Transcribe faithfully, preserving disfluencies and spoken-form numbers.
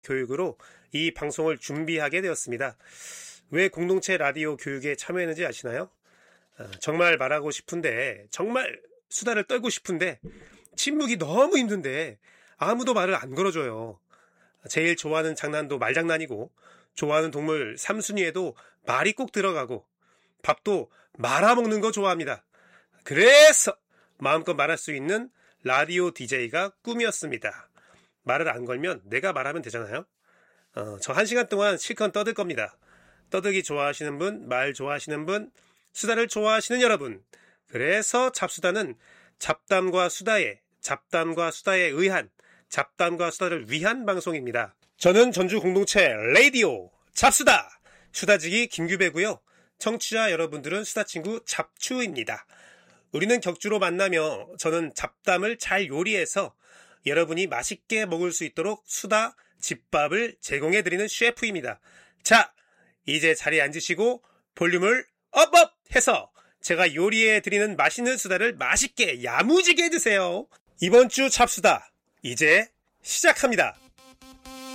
교육으로 이 방송을 준비하게 되었습니다. 왜 공동체 라디오 교육에 참여했는지 아시나요? 정말 말하고 싶은데, 정말 수다를 떨고 싶은데 침묵이 너무 힘든데 아무도 말을 안 걸어줘요. 제일 좋아하는 장난도 말장난이고, 좋아하는 동물 삼 순위에도 말이 꼭 들어가고, 밥도 말아먹는 거 좋아합니다. 그래서 마음껏 말할 수 있는 라디오 디제이가 꿈이었습니다. 말을 안 걸면 내가 말하면 되잖아요. 어, 저 한 시간 동안 실컷 떠들 겁니다. 떠들기 좋아하시는 분, 말 좋아하시는 분, 수다를 좋아하시는 여러분. 그래서 잡수다는 잡담과 수다에, 잡담과 수다에 의한, 잡담과 수다를 위한 방송입니다. 저는 전주 공동체 라디오 잡수다 수다지기 김규배고요. 청취자 여러분들은 수다친구 잡추입니다. 우리는 격주로 만나며 저는 잡담을 잘 요리해서 여러분이 맛있게 먹을 수 있도록 수다, 집밥을 제공해드리는 셰프입니다. 자, 이제 자리에 앉으시고 볼륨을 업업 해서 제가 요리해드리는 맛있는 수다를 맛있게 야무지게 드세요. 이번 주 잡수다 이제 시작합니다.